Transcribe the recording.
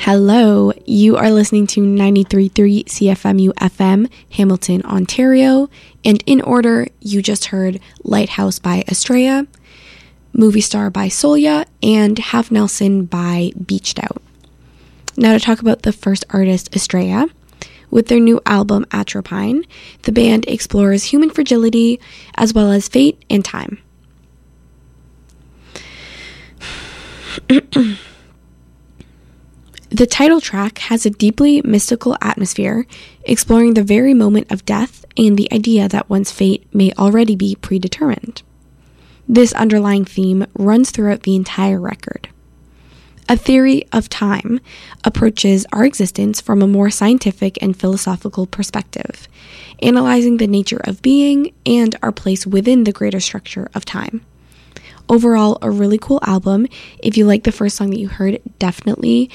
Hello, you are listening to 93.3 CFMU FM, Hamilton, Ontario, and in order, you just heard Lighthouse by Estrella, Movie Star by Solia, and Half Nelson by Beached Out. Now to talk about the first artist, Estrella. With their new album, Atropine, the band explores human fragility as well as fate and time. The title track has a deeply mystical atmosphere, exploring the very moment of death and the idea that one's fate may already be predetermined. This underlying theme runs throughout the entire record. A theory of time approaches our existence from a more scientific and philosophical perspective, analyzing the nature of being and our place within the greater structure of time. Overall, a really cool album. If you like the first song that you heard, definitely